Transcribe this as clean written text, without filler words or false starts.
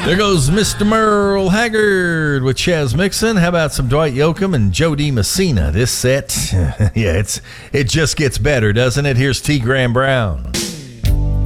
There goes Mr. Merle Haggard with Chaz Mixon. How about some Dwight Yoakam and Joe D. Messina? This set, it just gets better, doesn't it? Here's T. Graham Brown.